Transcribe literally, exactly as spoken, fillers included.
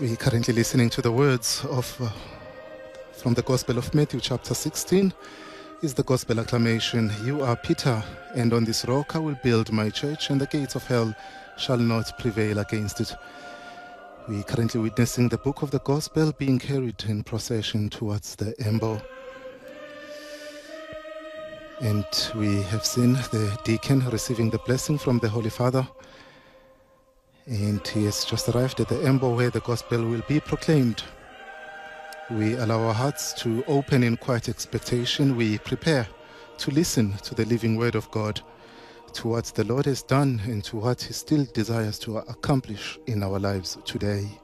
We're currently listening to the words of uh, from the Gospel of Matthew chapter sixteen. Is the Gospel acclamation. You are Peter, and on this rock I will build my church, and the gates of hell shall not prevail against it. We're currently witnessing the book of the Gospel being carried in procession towards the Embo. And we have seen the deacon receiving the blessing from the Holy Father. And he has just arrived at the Embo where the Gospel will be proclaimed. We allow our hearts to open in quiet expectation. We prepare to listen to the living word of God, to what the Lord has done and to what he still desires to accomplish in our lives today.